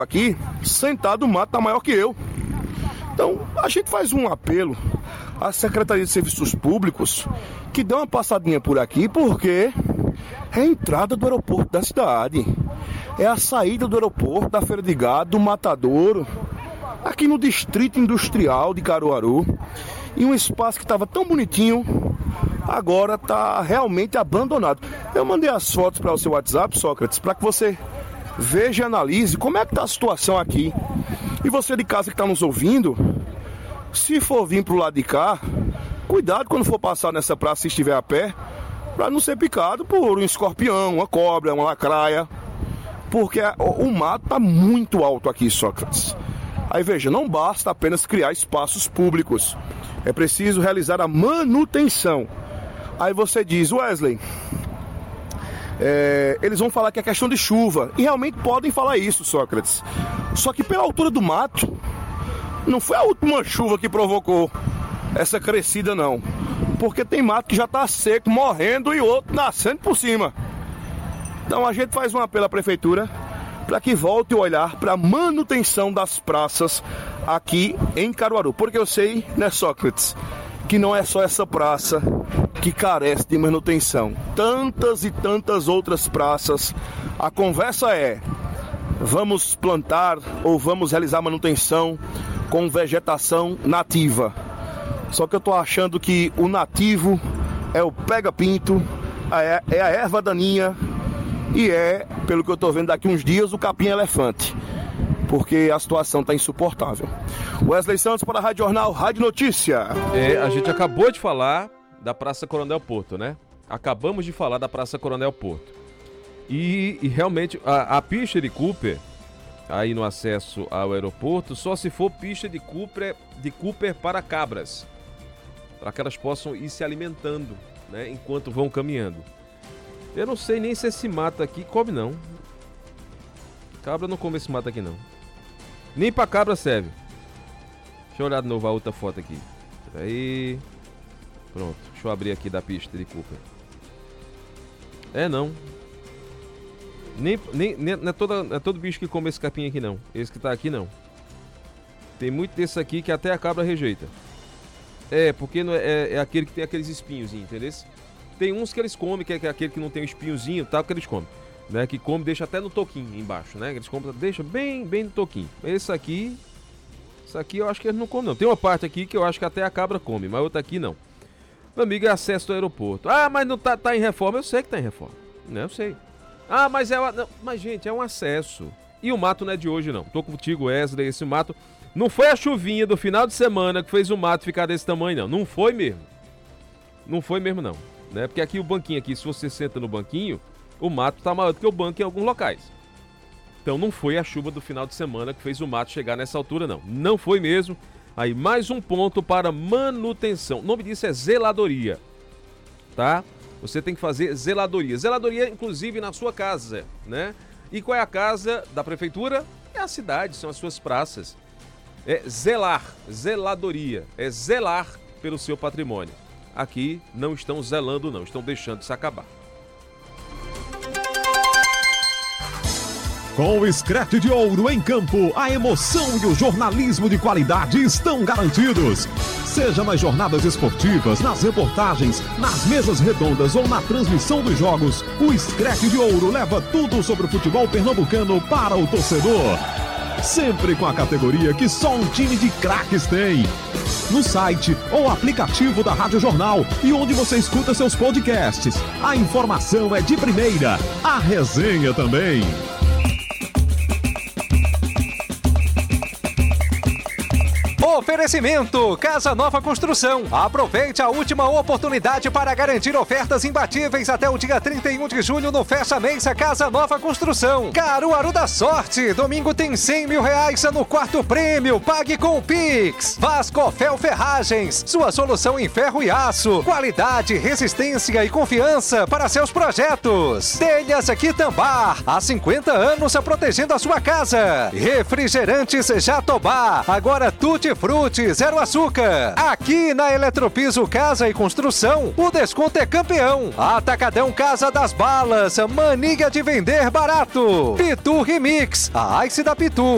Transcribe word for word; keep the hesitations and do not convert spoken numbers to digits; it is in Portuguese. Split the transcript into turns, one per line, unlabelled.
aqui, sentado, o mato tá maior que eu. Então, a gente faz um apelo à Secretaria de Serviços Públicos que dê uma passadinha por aqui, porque é a entrada do aeroporto da cidade. É a saída do aeroporto, da Feira de Gado, do Matadouro, aqui no Distrito Industrial de Caruaru. E um espaço que estava tão bonitinho, agora está realmente abandonado. Eu mandei as fotos para o seu WhatsApp, Sócrates, para que você veja e analise como é que está a situação aqui. E você de casa que está nos ouvindo, se for vir para o lado de cá, cuidado quando for passar nessa praça, se estiver a pé, para não ser picado por um escorpião, uma cobra, uma lacraia, porque o mato está muito alto aqui, Sócrates. Aí veja, não basta apenas criar espaços públicos, é preciso realizar a manutenção. Aí você diz, Wesley, é, eles vão falar que é questão de chuva, e realmente podem falar isso, Sócrates. Só que pela altura do mato, não foi a última chuva que provocou essa crescida, não. Porque tem mato que já está seco, morrendo, e outro nascendo por cima. Então a gente faz um apelo à prefeitura para que volte a olhar para a manutenção das praças aqui em Caruaru. Porque eu sei, né, Sócrates, que não é só essa praça que carece de manutenção. Tantas e tantas outras praças. A conversa é, vamos plantar ou vamos realizar manutenção com vegetação nativa. Só que eu tô achando que o nativo é o pega-pinto, é a erva daninha e é, pelo que eu tô vendo daqui uns dias, o capim-elefante. Porque a situação tá insuportável. Wesley Santos para a Rádio Jornal, Rádio Notícia.
É, a gente acabou de falar da Praça Coronel Porto, né? Acabamos de falar da Praça Coronel Porto. E, e realmente, a, a pista de Cooper, aí no acesso ao aeroporto, só se for pista de Cooper, de Cooper para cabras, para que elas possam ir se alimentando, né, enquanto vão caminhando. Eu não sei nem se esse mato aqui come, não. Cabra não come esse mato aqui, não. Nem para cabra serve. Deixa eu olhar de novo a outra foto aqui. Aí. Pronto, deixa eu abrir aqui da pista de Cooper. É, não. Nem, nem, nem não, é toda, não é todo bicho que come esse capim aqui, não. Esse que tá aqui, não. Tem muito desse aqui que até a cabra rejeita. É, porque não é, é, é aquele que tem aqueles espinhos, entendeu? Tem uns que eles comem, que é aquele que não tem o espinhozinho, tal, que eles comem. Né, que come, deixa até no toquinho embaixo, né? Eles comem, deixa bem, bem no toquinho. Esse aqui, esse aqui eu acho que eles não comem, não. Tem uma parte aqui que eu acho que até a cabra come, mas outra aqui não. Meu amigo, é acesso ao aeroporto. Ah, mas não tá, tá em reforma. Eu sei que tá em reforma. Né, eu sei. Ah, mas é... Não, mas, gente, é um acesso. E o mato não é de hoje, não. Tô contigo, Wesley. Esse mato... Não foi a chuvinha do final de semana que fez o mato ficar desse tamanho, não. Não foi mesmo. Não foi mesmo, não. Né? Porque aqui o banquinho aqui, se você senta no banquinho, o mato tá maior do que o banco em alguns locais. Então não foi a chuva do final de semana que fez o mato chegar nessa altura, não. Não foi mesmo. Aí mais um ponto para manutenção. O nome disso é zeladoria. Tá? Você tem que fazer zeladoria. Zeladoria, inclusive, na sua casa, né? E qual é a casa da prefeitura? É a cidade, são as suas praças. É zelar, zeladoria. É zelar pelo seu patrimônio. Aqui não estão zelando, não. Estão deixando isso acabar.
Com o Screte de Ouro em campo, a emoção e o jornalismo de qualidade estão garantidos. Seja nas jornadas esportivas, nas reportagens, nas mesas redondas ou na transmissão dos jogos, o Screte de Ouro leva tudo sobre o futebol pernambucano para o torcedor. Sempre com a categoria que só um time de craques tem. No site ou aplicativo da Rádio Jornal e onde você escuta seus podcasts. A informação é de primeira, a resenha também.
Oferecimento Casa Nova Construção. Aproveite a última oportunidade para garantir ofertas imbatíveis até o dia trinta e um de julho no Fecha Mês Casa Nova Construção. Caruaru da Sorte. Domingo tem cem mil reais no quarto prêmio. Pague com o Pix. Vascofel Ferragens. Sua solução em ferro e aço. Qualidade, resistência e confiança para seus projetos. Telhas Quitambar. Há cinquenta anos protegendo a sua casa. Refrigerantes Jatobá. Agora Tutti Frutti, zero açúcar. Aqui na Eletropiso Casa e Construção, o desconto é campeão. Atacadão Casa das Balas, mania de vender barato. Pitu Remix, a Ice da Pitu.